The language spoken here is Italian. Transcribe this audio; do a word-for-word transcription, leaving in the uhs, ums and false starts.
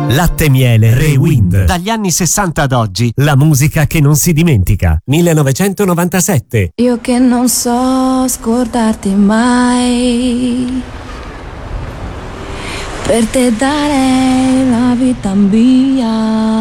Latte Miele Rewind. Dagli anni sessanta ad oggi, la musica che non si dimentica. millenovecentonovantasette. Io che non so scordarti mai, per te darei la vita mia.